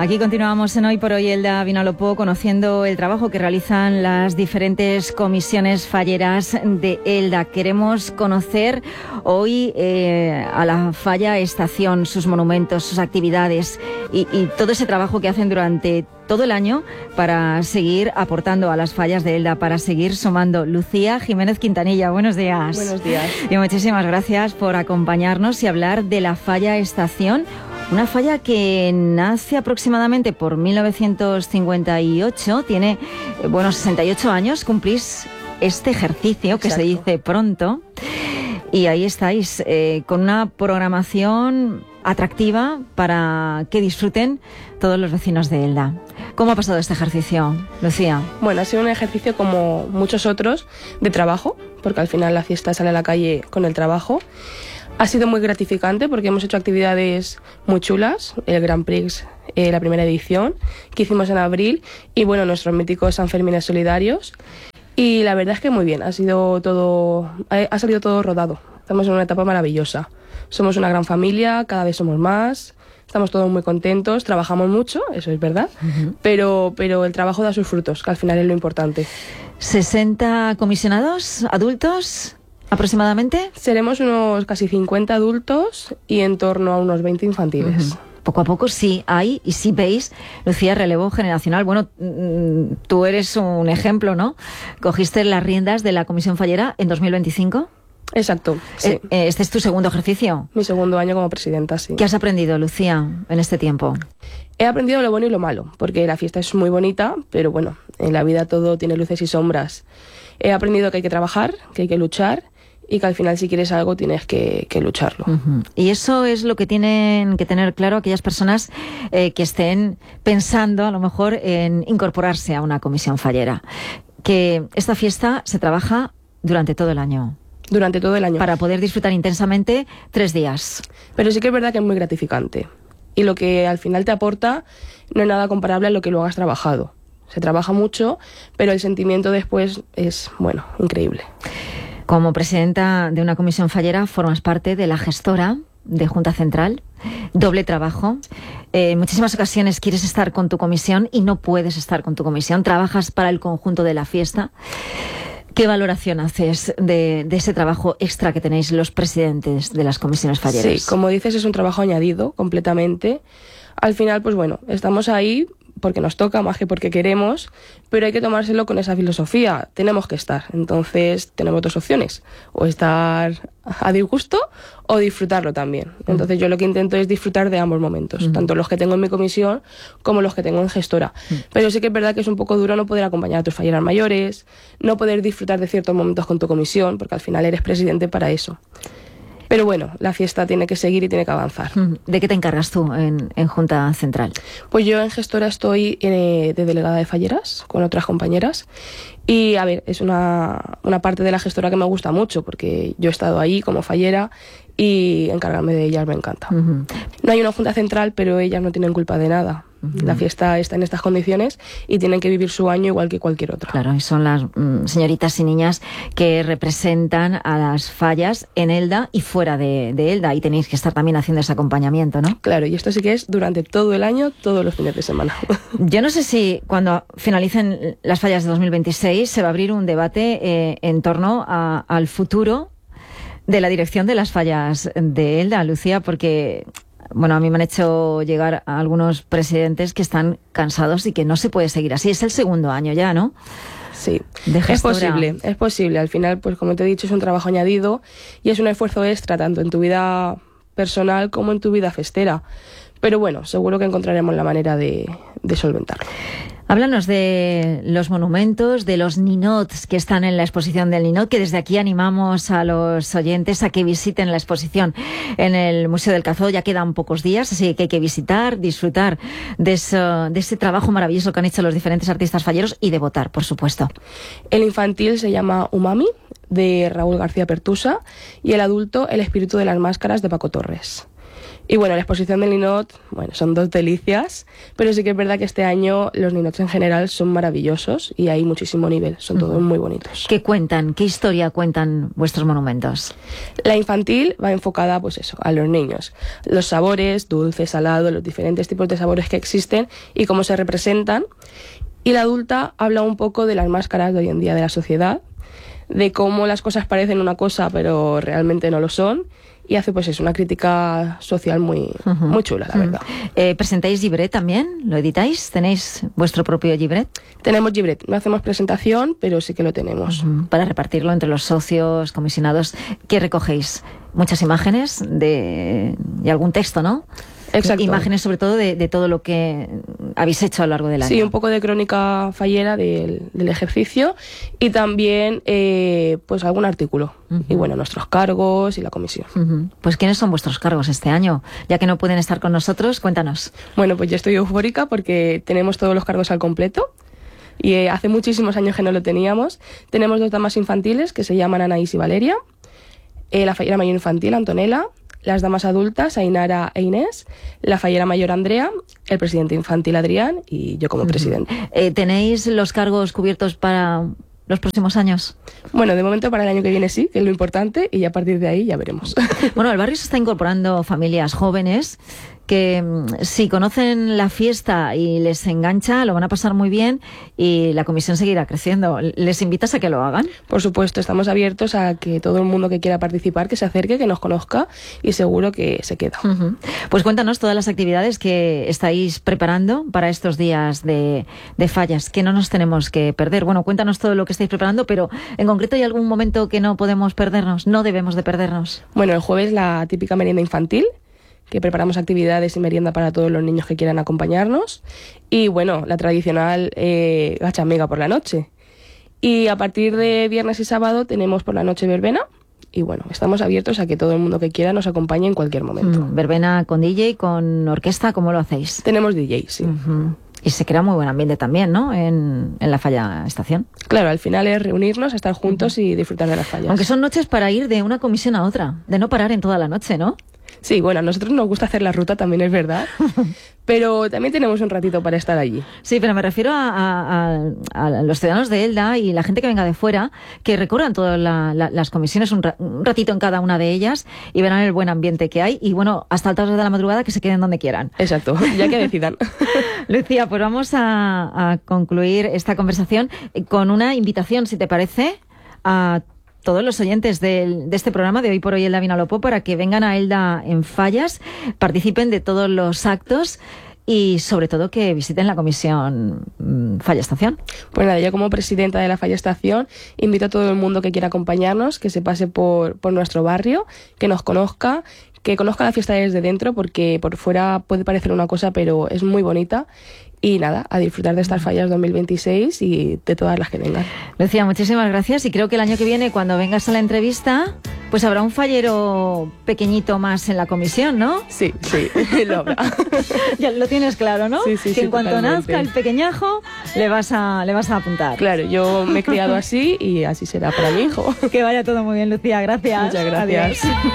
Aquí continuamos en Hoy por Hoy Elda Vinalopó, conociendo el trabajo que realizan las diferentes comisiones falleras de Elda. Queremos conocer hoy a la Falla Estación, sus monumentos, sus actividades y todo ese trabajo que hacen durante todo el año para seguir aportando a las fallas de Elda, para seguir sumando. Lucía Jiménez Quintanilla, buenos días. Buenos días. Y muchísimas gracias por acompañarnos y hablar de la Falla Estación. Una falla que nace aproximadamente por 1958, tiene, 68 años, cumplís este ejercicio que Exacto. se dice pronto. Y ahí estáis, con una programación atractiva para que disfruten todos los vecinos de Elda. ¿Cómo ha pasado este ejercicio, Lucía? Bueno, ha sido un ejercicio como muchos otros de trabajo, porque al final la fiesta sale a la calle con el trabajo. Ha sido muy gratificante porque hemos hecho actividades muy chulas, el Grand Prix, la primera edición, que hicimos en abril, y bueno, nuestros míticos Sanfermines solidarios. Y la verdad es que muy bien, ha salido todo rodado. Estamos en una etapa maravillosa. Somos una gran familia, cada vez somos más, estamos todos muy contentos, trabajamos mucho, eso es verdad, pero el trabajo da sus frutos, que al final es lo importante. 60 comisionados, adultos, aproximadamente. Seremos unos casi 50 adultos y en torno a unos 20 infantiles. Poco a poco sí hay y sí veis, Lucía, relevo generacional. Bueno, tú eres un ejemplo, ¿no? Cogiste las riendas de la Comisión Fallera en 2025. Exacto, sí. Este es tu segundo ejercicio. Mi segundo año como presidenta, sí. ¿Qué has aprendido, Lucía, en este tiempo? He aprendido lo bueno y lo malo, porque la fiesta es muy bonita, pero bueno, en la vida todo tiene luces y sombras. He aprendido que hay que trabajar, que hay que luchar, y que al final si quieres algo tienes que lucharlo. Y eso es lo que tienen que tener claro aquellas personas que estén pensando a lo mejor en incorporarse a una comisión fallera, que esta fiesta se trabaja durante todo el año. Durante todo el año. Para poder disfrutar intensamente 3 días. Pero sí que es verdad que es muy gratificante. Y lo que al final te aporta no es nada comparable a lo que luego has trabajado. Se trabaja mucho, pero el sentimiento después es, bueno, increíble. Como presidenta de una comisión fallera, formas parte de la gestora de Junta Central. Doble trabajo. En muchísimas ocasiones quieres estar con tu comisión y no puedes estar con tu comisión. Trabajas para el conjunto de la fiesta. ¿Qué valoración haces de ese trabajo extra que tenéis los presidentes de las comisiones falleras? Sí, como dices, es un trabajo añadido completamente. Al final, pues bueno, estamos ahí porque nos toca más que porque queremos, pero hay que tomárselo con esa filosofía. Tenemos que estar. Entonces tenemos dos opciones: o estar a disgusto o disfrutarlo también. Entonces yo lo que intento es disfrutar de ambos momentos, tanto los que tengo en mi comisión como los que tengo en gestora. Pero sí que es verdad que es un poco duro no poder acompañar a tus falleras mayores, no poder disfrutar de ciertos momentos con tu comisión, porque al final eres presidente para eso. Pero bueno, la fiesta tiene que seguir y tiene que avanzar. ¿De qué te encargas tú en Junta Central? Pues yo en gestora estoy de delegada de falleras con otras compañeras. Y a ver, es una parte de la gestora que me gusta mucho, porque yo he estado ahí como fallera y encargarme de ellas me encanta. No hay una junta central, pero ellas no tienen culpa de nada. La fiesta está en estas condiciones y tienen que vivir su año igual que cualquier otra. Claro, y son las señoritas y niñas que representan a las fallas en Elda y fuera de Elda, y tenéis que estar también haciendo ese acompañamiento, ¿no? Claro, y esto sí que es durante todo el año, todos los fines de semana. Yo no sé si cuando finalicen las fallas de 2026 se va a abrir un debate en torno al futuro de la dirección de las fallas de Elda, Lucía, porque bueno, a mí me han hecho llegar a algunos presidentes que están cansados y que no se puede seguir así. Es el segundo año ya, ¿no? Sí, es posible. Al final, pues como te he dicho, es un trabajo añadido y es un esfuerzo extra, tanto en tu vida personal como en tu vida festera. Pero bueno, seguro que encontraremos la manera de solventarlo. Háblanos de los monumentos, de los ninots que están en la exposición del ninot, que desde aquí animamos a los oyentes a que visiten la exposición en el Museo del Cazó. Ya quedan pocos días, así que hay que visitar, disfrutar de ese trabajo maravilloso que han hecho los diferentes artistas falleros y de votar, por supuesto. El infantil se llama Umami, de Raúl García Pertusa, y el adulto El espíritu de las máscaras, de Paco Torres. Y bueno, la exposición del ninot, bueno, son 2 delicias, pero sí que es verdad que este año los ninots en general son maravillosos y hay muchísimo nivel, son todos muy bonitos. ¿Qué cuentan? ¿Qué historia cuentan vuestros monumentos? La infantil va enfocada, pues eso, a los niños. Los sabores, dulce, salado, los diferentes tipos de sabores que existen y cómo se representan. Y la adulta habla un poco de las máscaras de hoy en día de la sociedad, de cómo las cosas parecen una cosa pero realmente no lo son. Y hace pues es una crítica social muy chula, la verdad. ¿Presentáis llibret también? ¿Lo editáis? ¿Tenéis vuestro propio llibret? Tenemos llibret, no hacemos presentación, pero sí que lo tenemos. Para repartirlo entre los socios, comisionados. ¿Qué recogéis? Muchas imágenes y algún texto, ¿no? Exacto. Imágenes sobre todo de todo lo que habéis hecho a lo largo del año. Sí, un poco de crónica fallera del ejercicio y también pues algún artículo. Y bueno, nuestros cargos y la comisión. Pues ¿quiénes son vuestros cargos este año? Ya que no pueden estar con nosotros, cuéntanos. Bueno, pues yo estoy eufórica porque tenemos todos los cargos al completo. Y hace muchísimos años que no lo teníamos. Tenemos 2 damas infantiles que se llaman Anaís y Valeria. La fallera mayor infantil, Antonella. Las damas adultas, Ainara e Inés, la fallera mayor Andrea, el presidente infantil Adrián y yo como presidente. ¿Tenéis los cargos cubiertos para los próximos años? Bueno, de momento para el año que viene sí, que es lo importante, y a partir de ahí ya veremos. Bueno, al barrio se está incorporando familias jóvenes que si conocen la fiesta y les engancha, lo van a pasar muy bien y la comisión seguirá creciendo. ¿Les invitas a que lo hagan? Por supuesto, estamos abiertos a que todo el mundo que quiera participar, que se acerque, que nos conozca y seguro que se queda. Pues cuéntanos todas las actividades que estáis preparando para estos días de fallas, que no nos tenemos que perder. Bueno, cuéntanos todo lo que estáis preparando, pero en concreto ¿hay algún momento que no podemos perdernos? No debemos de perdernos. Bueno, el jueves la típica merienda infantil, que preparamos actividades y merienda para todos los niños que quieran acompañarnos. Y bueno, la tradicional gachamiga por la noche. Y a partir de viernes y sábado tenemos por la noche verbena. Y bueno, estamos abiertos a que todo el mundo que quiera nos acompañe en cualquier momento. Verbena con DJ, con orquesta, ¿cómo lo hacéis? Tenemos DJ, sí. Y se crea muy buen ambiente también, ¿no? En la falla estación. Claro, al final es reunirnos, estar juntos y disfrutar de las fallas. Aunque son noches para ir de una comisión a otra, de no parar en toda la noche, ¿no? Sí, bueno, a nosotros nos gusta hacer la ruta, también es verdad, pero también tenemos un ratito para estar allí. Sí, pero me refiero a los ciudadanos de Elda y la gente que venga de fuera, que recorran todas las comisiones un ratito en cada una de ellas y verán el buen ambiente que hay y bueno, hasta altas horas de la madrugada que se queden donde quieran. Exacto, ya que decidan. Lucía, pues vamos a concluir esta conversación con una invitación, si te parece, a todos los oyentes de este programa de Hoy por Hoy Elda Vinalopó para que vengan a Elda en Fallas, participen de todos los actos y sobre todo que visiten la comisión Falla Estación. Pues nada, yo como presidenta de la Falla Estación invito a todo el mundo que quiera acompañarnos, que se pase por nuestro barrio, que nos conozca, que conozca la fiesta desde dentro, porque por fuera puede parecer una cosa, pero es muy bonita. Y nada, a disfrutar de estas fallas 2026 y de todas las que vengan. Lucía, muchísimas gracias y creo que el año que viene, cuando vengas a la entrevista, pues habrá un fallero pequeñito más en la comisión, ¿no? Sí, lo habrá. Ya lo tienes claro, ¿no? Sí, que en cuanto totalmente. nazca el pequeñajo, le vas a apuntar. Claro, yo me he criado así y así será para mi hijo. Que vaya todo muy bien, Lucía, gracias. Muchas gracias. Adiós.